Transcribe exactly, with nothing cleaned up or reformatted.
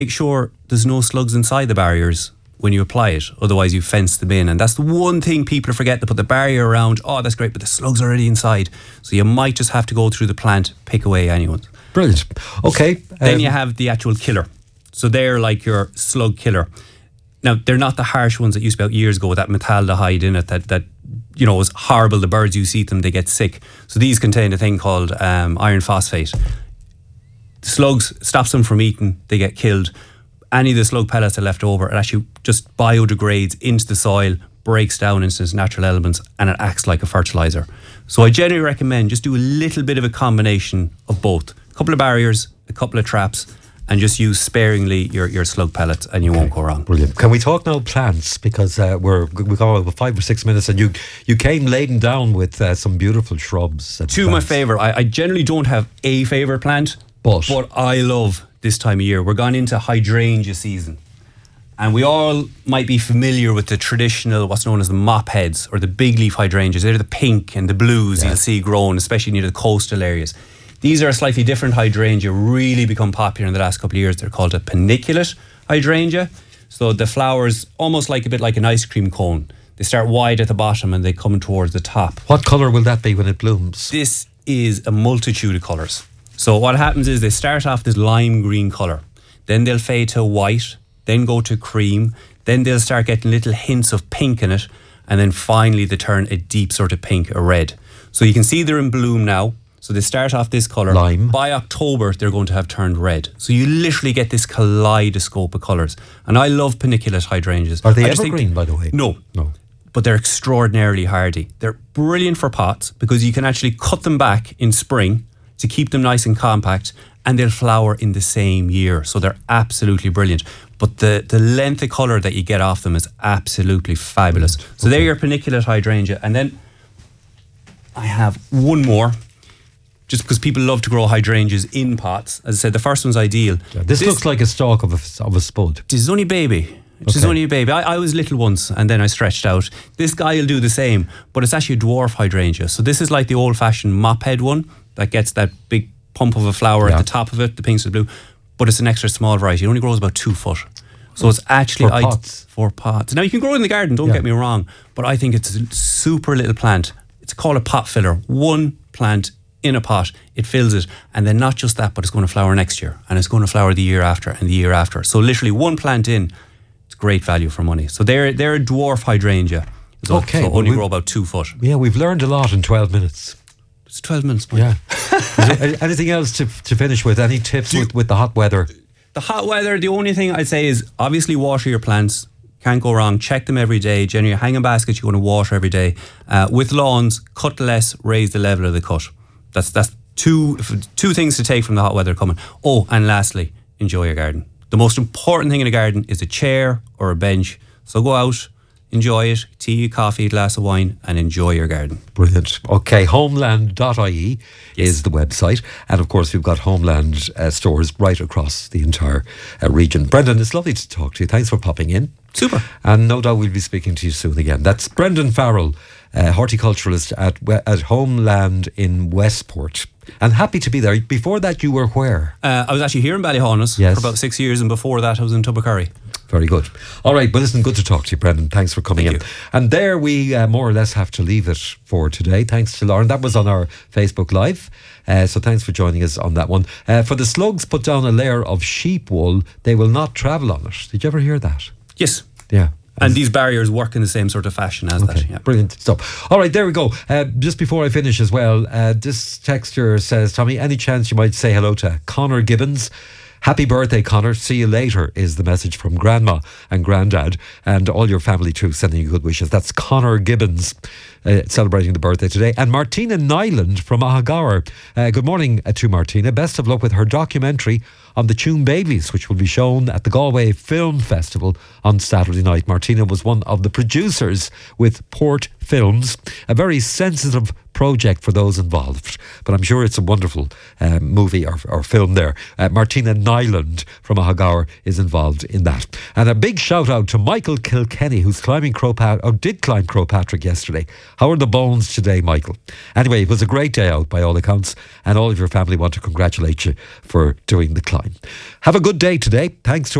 make sure there's no slugs inside the barriers when you apply it, otherwise you fence them in. And that's the one thing people forget, to put the barrier around. Oh, that's great, but the slugs are already inside, so you might just have to go through the plant, pick away anyone. Brilliant. Okay. Then um, you have the actual killer, so they're like your slug killer. Now, they're not the harsh ones that used to be out years ago with that metaldehyde in it that, that you know, was horrible. The birds, you see them, they get sick. So these contain a thing called um, iron phosphate. The slugs stops them from eating, they get killed. Any of the slug pellets are left over, it actually just biodegrades into the soil, breaks down into its natural elements, and it acts like a fertiliser. So I generally recommend just do a little bit of a combination of both. A couple of barriers, a couple of traps, and just use sparingly your, your slug pellets, and you okay. won't go wrong. Brilliant. Can we talk now plants? Because uh, we're, we've got about five or six minutes, and you you came laden down with uh, some beautiful shrubs. Two of my favourite. I, I generally don't have a favourite plant, but, but I love this time of year. We're gone into hydrangea season, and we all might be familiar with the traditional, what's known as the mop heads, or the big leaf hydrangeas. They're the pink and the blues yeah. you'll see growing, especially near the coastal areas. These are a slightly different hydrangea, really become popular in the last couple of years. They're called a paniculate hydrangea. So the flowers, almost like a bit like an ice cream cone. They start wide at the bottom and they come towards the top. What colour will that be when it blooms? This is a multitude of colours. So what happens is they start off this lime green colour. Then they'll fade to white, then go to cream. Then they'll start getting little hints of pink in it. And then finally they turn a deep sort of pink, a red. So you can see they're in bloom now. So they start off this colour. Lime. By October, they're going to have turned red. So you literally get this kaleidoscope of colours. And I love paniculate hydrangeas. Are they evergreen, by the way? No. No. But they're extraordinarily hardy. They're brilliant for pots because you can actually cut them back in spring to keep them nice and compact, and they'll flower in the same year. So they're absolutely brilliant. But the, the length of colour that you get off them is absolutely fabulous. Mm. So okay. they're your paniculate hydrangea. And then I have one more, just because people love to grow hydrangeas in pots. As I said, the first one's ideal. Yeah, this, this looks like a stalk of a, of a spud. This is only baby. This is okay. only a baby. I, I was little once and then I stretched out. This guy will do the same, but it's actually a dwarf hydrangea. So this is like the old-fashioned mop head one that gets that big pump of a flower yeah. at the top of it, the pinks and the blue, but it's an extra small variety. It only grows about two foot. So it's actually for pots. For pots. Now you can grow it in the garden, don't yeah. get me wrong, but I think it's a super little plant. It's called a pot filler. One plant in a pot, it fills it, and then not just that, but it's going to flower next year, and it's going to flower the year after and the year after. So literally one plant in, it's great value for money. So they're they're a dwarf hydrangea. So, okay, so well only grow about two foot. Yeah, we've learned a lot in twelve minutes. It's twelve minutes. Yeah. Is there anything else to to finish with? Any tips with, with the hot weather? The hot weather, the only thing I'd say is obviously water your plants. Can't go wrong. Check them every day. Generally, hanging baskets you're going to water every day. Uh, with lawns, cut less, raise the level of the cut. That's that's two two things to take from the hot weather coming. Oh, and lastly, enjoy your garden. The most important thing in a garden is a chair or a bench. So go out, enjoy it, tea, coffee, glass of wine, and enjoy your garden. Brilliant. Okay, homeland dot I E yes. is the website. And of course, we've got Homeland uh, stores right across the entire uh, region. Brendan, it's lovely to talk to you. Thanks for popping in. Super. And no doubt we'll be speaking to you soon again. That's Brendan Farrell, uh, horticulturalist at at Homeland in Westport. And happy to be there. Before that, you were where? Uh, I was actually here in Ballyhaunis yes. for about six years, and before that, I was in Tubbercurry. Very good. All right, well, listen, good to talk to you, Brendan. Thanks for coming Thank in. You. And there we uh, more or less have to leave it for today. Thanks to Lauren. That was on our Facebook Live. Uh, so thanks for joining us on that one. Uh, for the slugs, put down a layer of sheep wool. They will not travel on it. Did you ever hear that? Yes. Yeah. And these barriers work in the same sort of fashion as okay, that. Yeah. Brilliant stuff. All right, there we go. Uh, just before I finish as well, uh, this texter says, Tommy, any chance you might say hello to Connor Gibbons? Happy birthday, Connor. See you later is the message from Grandma and Grandad and all your family too, sending you good wishes. That's Connor Gibbons uh, celebrating the birthday today. And Martina Nyland from Ahagara. Uh, good morning uh, to Martina. Best of luck with her documentary on the Tune Babies, which will be shown at the Galway Film Festival on Saturday night. Martina was one of the producers with Port Films, a very sensitive project for those involved, but I'm sure it's a wonderful um, movie or, or film there. Uh, Martina Nyland from Ahagara is involved in that. And a big shout out to Michael Kilkenny, who's climbing Crow Pat- or did climb Crow Patrick yesterday. How are the bones today, Michael? Anyway, it was a great day out by all accounts, and all of your family want to congratulate you for doing the climb. Have a good day today. Thanks to